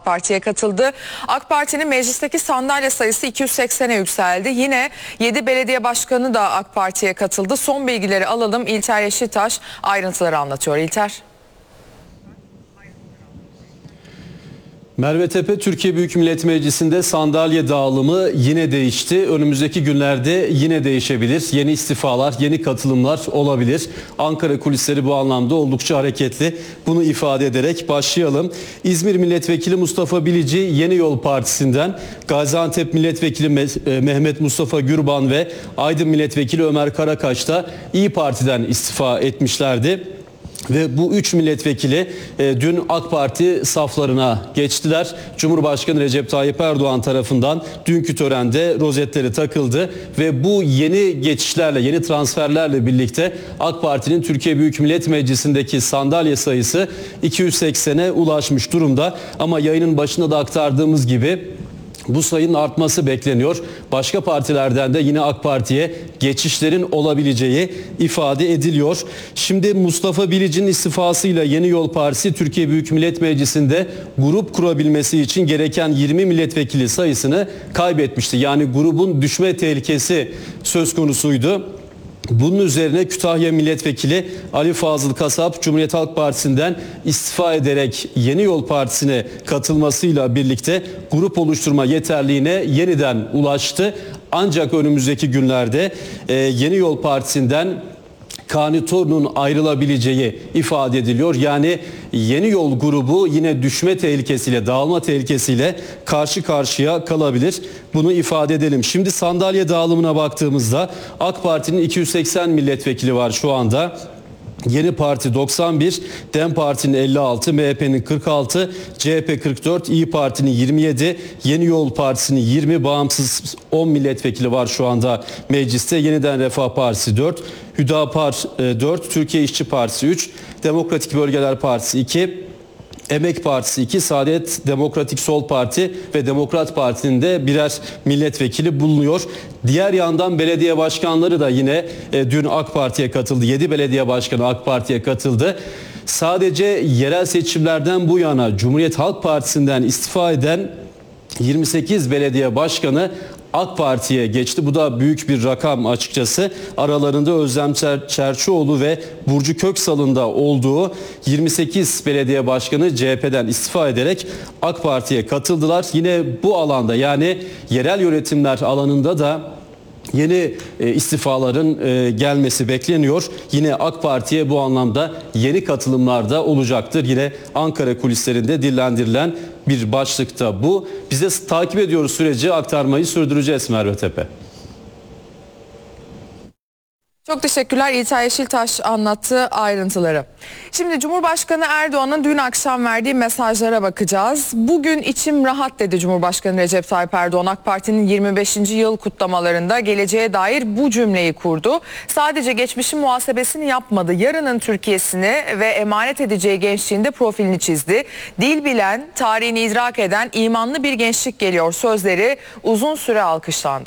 AK Parti'ye katıldı. AK Parti'nin meclisteki sandalye sayısı 280'e yükseldi. Yine 7 belediye başkanı da AK Parti'ye katıldı. Son bilgileri alalım. İlter Yeşiltaş ayrıntıları anlatıyor. İlter. Merve Tepe, Türkiye Büyük Millet Meclisi'nde sandalye dağılımı yine değişti. Önümüzdeki günlerde yine değişebilir. Yeni istifalar, yeni katılımlar olabilir. Ankara kulisleri bu anlamda oldukça hareketli. Bunu ifade ederek başlayalım. İzmir Milletvekili Mustafa Bilici Yeni Yol Partisi'nden, Gaziantep Milletvekili Mehmet Mustafa Gürban ve Aydın Milletvekili Ömer Karakaş da İYİ Parti'den istifa etmişlerdi. Ve bu 3 milletvekili dün AK Parti saflarına geçtiler. Cumhurbaşkanı Recep Tayyip Erdoğan tarafından dünkü törende rozetleri takıldı. Ve bu yeni geçişlerle, yeni transferlerle birlikte AK Parti'nin Türkiye Büyük Millet Meclisi'ndeki sandalye sayısı 280'e ulaşmış durumda. Ama yayının başında da aktardığımız gibi bu sayının artması bekleniyor. Başka partilerden de yine AK Parti'ye geçişlerin olabileceği ifade ediliyor. Şimdi Mustafa Bilici'nin istifasıyla Yeni Yol Partisi Türkiye Büyük Millet Meclisi'nde grup kurabilmesi için gereken 20 milletvekili sayısını kaybetmişti. Yani grubun düşme tehlikesi söz konusuydu. Bunun üzerine Kütahya Milletvekili Ali Fazıl Kasap Cumhuriyet Halk Partisi'nden istifa ederek Yeni Yol Partisi'ne katılmasıyla birlikte grup oluşturma yeterliğine yeniden ulaştı. Ancak önümüzdeki günlerde Yeni Yol Partisi'nden Kani Torun'un ayrılabileceği ifade ediliyor. Yani Yeni Yol grubu yine düşme tehlikesiyle, dağılma tehlikesiyle karşı karşıya kalabilir. Bunu ifade edelim. Şimdi sandalye dağılımına baktığımızda AK Parti'nin 280 milletvekili var şu anda. Yeni Parti 91, DEM Parti'nin 56, MHP'nin 46, CHP 44, İYİ Parti'nin 27, Yeni Yol Partisi'nin 20, bağımsız 10 milletvekili var şu anda mecliste. Yeniden Refah Partisi 4, Hüdapar 4, Türkiye İşçi Partisi 3, Demokratik Bölgeler Partisi 2, Emek Partisi 2, Saadet Demokratik Sol Parti ve Demokrat Parti'nin de birer milletvekili bulunuyor. Diğer yandan belediye başkanları da yine dün AK Parti'ye katıldı. 7 belediye başkanı AK Parti'ye katıldı. Sadece yerel seçimlerden bu yana Cumhuriyet Halk Partisi'nden istifa eden 28 belediye başkanı AK Parti'ye geçti. Bu da büyük bir rakam açıkçası. Aralarında Özlem Çerçioğlu ve Burcu Köksal'ın da olduğu 28 belediye başkanı CHP'den istifa ederek AK Parti'ye katıldılar. Yine bu alanda, yani yerel yönetimler alanında da yeni istifaların gelmesi bekleniyor. Yine AK Parti'ye bu anlamda yeni katılımlar da olacaktır. Yine Ankara kulislerinde dillendirilen bir başlıkta bu. Biz de takip ediyoruz süreci, aktarmayı sürdüreceğiz Merve Tepe. Çok teşekkürler. İlter Yeşiltaş anlattı ayrıntıları. Şimdi Cumhurbaşkanı Erdoğan'ın dün akşam verdiği mesajlara bakacağız. Bugün içim rahat dedi Cumhurbaşkanı Recep Tayyip Erdoğan. AK Parti'nin 25. yıl kutlamalarında geleceğe dair bu cümleyi kurdu. Sadece geçmişin muhasebesini yapmadı. Yarının Türkiye'sini ve emanet edeceği gençliğinde profilini çizdi. Dil bilen, tarihini idrak eden imanlı bir gençlik geliyor sözleri uzun süre alkışlandı.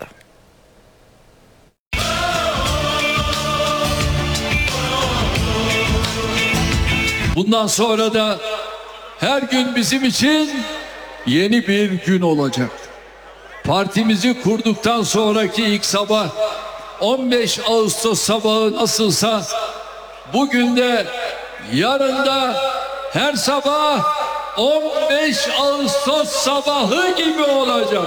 Bundan sonra da her gün bizim için yeni bir gün olacak. Partimizi kurduktan sonraki ilk sabah 15 Ağustos sabahı nasılsa bugün de yarın da her sabah 15 Ağustos sabahı gibi olacak.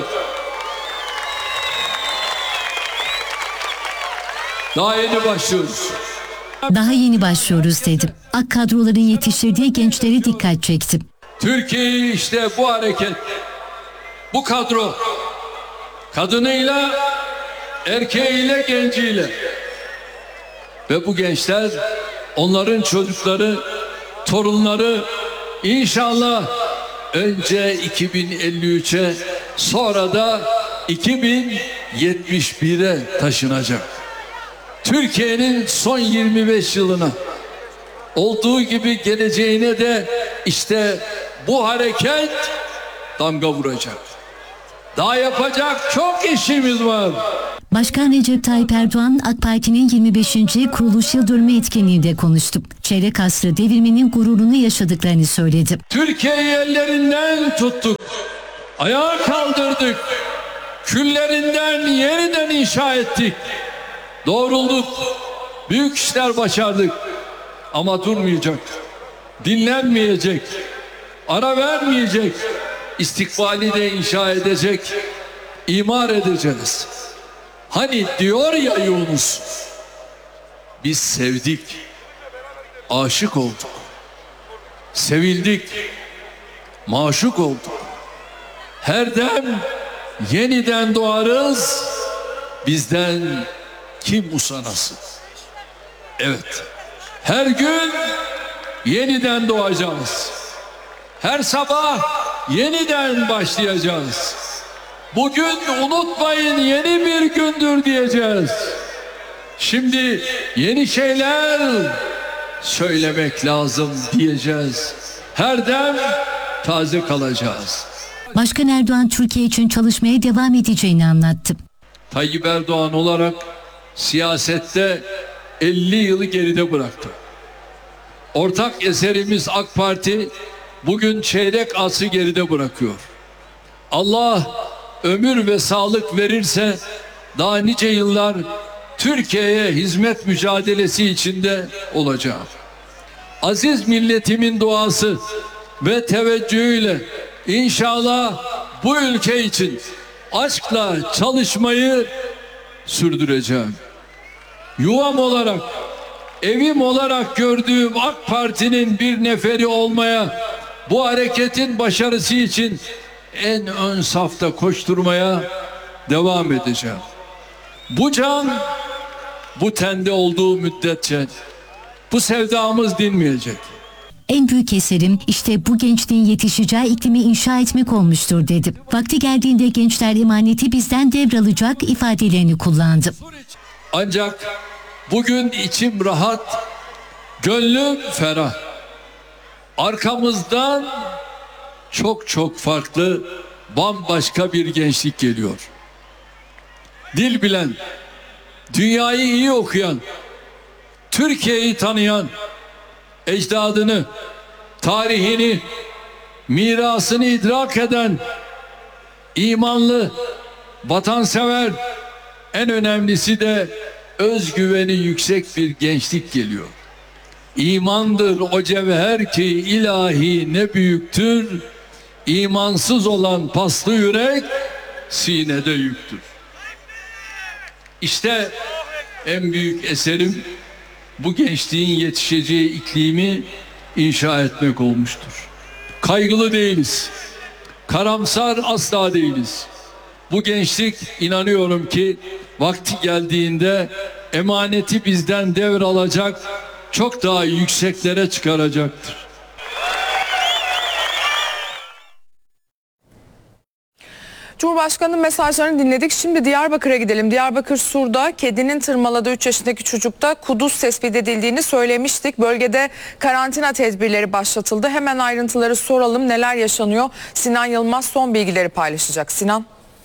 Daha yeni başlıyoruz. Daha yeni başlıyoruz dedim. AK kadroların yetiştirdiği gençlere dikkat çektim. Türkiye'yi işte bu hareket, bu kadro, kadınıyla, erkeğiyle, genciyle ve bu gençler, onların çocukları, torunları inşallah önce 2053'e sonra da 2071'e taşınacak. Türkiye'nin son 25 yılına olduğu gibi geleceğine de işte bu hareket damga vuracak. Daha yapacak çok işimiz var. Başkan Recep Tayyip Erdoğan AK Parti'nin 25. kuruluş yıl dönümü etkinliğinde konuştu. Çeyrek asrı devirmenin gururunu yaşadıklarını söyledi. Türkiye'yi ellerinden tuttuk. Ayağa kaldırdık. Küllerinden yeniden inşa ettik. Doğrulduk. Büyük işler başardık. Ama durmayacak. Dinlenmeyecek. Ara vermeyecek. İstikbali de inşa edecek. İmar edeceğiz. Hani diyor ya Yunus, biz sevdik, aşık olduk, sevildik, maşuk olduk. Her dem yeniden doğarız, bizden kim usanasın? Evet, her gün yeniden doğacağız. Her sabah yeniden başlayacağız. Bugün unutmayın yeni bir gündür diyeceğiz. Şimdi yeni şeyler söylemek lazım diyeceğiz. Her dem taze kalacağız. Başkan Erdoğan Türkiye için çalışmaya devam edeceğini anlattı. Tayyip Erdoğan olarak siyasette 50 yılı geride bıraktı. Ortak eserimiz AK Parti bugün çeyrek asrı geride bırakıyor. Allah ömür ve sağlık verirse daha nice yıllar Türkiye'ye hizmet mücadelesi içinde olacağım. Aziz milletimin duası ve teveccühüyle inşallah bu ülke için aşkla çalışmayı sürdüreceğim. Yuvam olarak, evim olarak gördüğüm AK Parti'nin bir neferi olmaya, bu hareketin başarısı için en ön safta koşturmaya devam edeceğim. Bu can, bu tende olduğu müddetçe bu sevdamız dinmeyecek. En büyük eserim işte bu gençliğin yetişeceği iklimi inşa etmek olmuştur dedi. Vakti geldiğinde gençler emaneti bizden devralacak ifadelerini kullandı. Ancak bugün içim rahat, gönlüm ferah. Arkamızdan çok farklı, bambaşka bir gençlik geliyor. Dil bilen, dünyayı iyi okuyan, Türkiye'yi tanıyan, ecdadını, tarihini, mirasını idrak eden, imanlı, vatansever, en önemlisi de özgüveni yüksek bir gençlik geliyor. İmandır o cevher ki ilahi ne büyüktür, İmansız olan paslı yürek sinede yüktür. İşte en büyük eserim bu gençliğin yetişeceği iklimi inşa etmek olmuştur. Kaygılı değiliz, karamsar asla değiliz. Bu gençlik inanıyorum ki vakti geldiğinde emaneti bizden devralacak, çok daha yükseklere çıkaracaktır. Cumhurbaşkanı'nın mesajlarını dinledik. Şimdi Diyarbakır'a gidelim. Diyarbakır Sur'da kedinin tırmaladığı 3 yaşındaki çocukta kuduz tespit edildiğini söylemiştik. Bölgede karantina tedbirleri başlatıldı. Hemen ayrıntıları soralım. Neler yaşanıyor? Sinan Yılmaz son bilgileri paylaşacak. Sinan.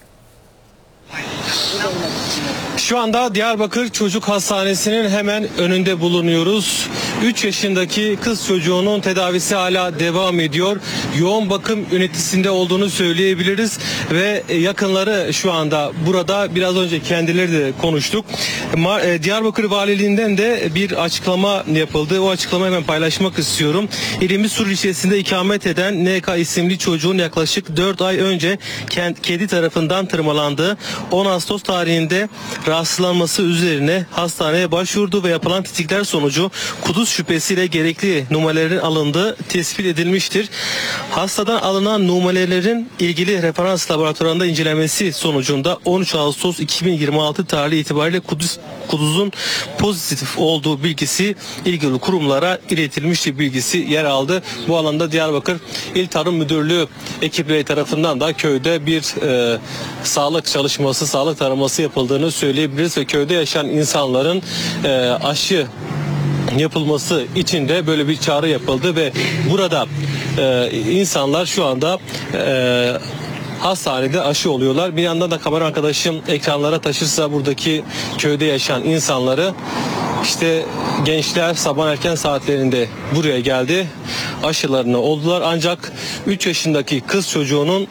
Şu anda Diyarbakır Çocuk Hastanesi'nin hemen önünde bulunuyoruz. 3 yaşındaki kız çocuğunun tedavisi hala devam ediyor. Yoğun bakım ünitesinde olduğunu söyleyebiliriz ve yakınları şu anda burada. Biraz önce kendileri de konuştuk. Diyarbakır Valiliğinden de bir açıklama yapıldı. O açıklamayı hemen paylaşmak istiyorum. İlimiz Sur ilçesinde ikamet eden NK isimli çocuğun yaklaşık 4 ay önce kedi tarafından tırmalandığı 10 Ağustos tarihinde rastlanması üzerine hastaneye başvurdu ve yapılan tetkikler sonucu kuduz şüphesiyle gerekli numarelerin alındığı tespit edilmiştir. Hastadan alınan numarelerin ilgili referans laboratuvarında incelemesi sonucunda 13 Ağustos 2026 tarihi itibariyle kuduzun pozitif olduğu bilgisi ilgili kurumlara iletilmişti, bilgisi yer aldı. Bu alanda Diyarbakır İl Tarım Müdürlüğü ekipleri tarafından da köyde bir sağlık çalışması, sağlık taraması yapıldığını söyleyebiliriz ve köyde yaşayan insanların aşı yapılması için de böyle bir çağrı yapıldı ve burada insanlar şu anda hastanede aşı oluyorlar. Bir yandan da kamera arkadaşım ekranlara taşırsa buradaki köyde yaşayan insanları, işte gençler sabah erken saatlerinde buraya geldi. Aşılarını oldular. Ancak 3 yaşındaki kız çocuğunun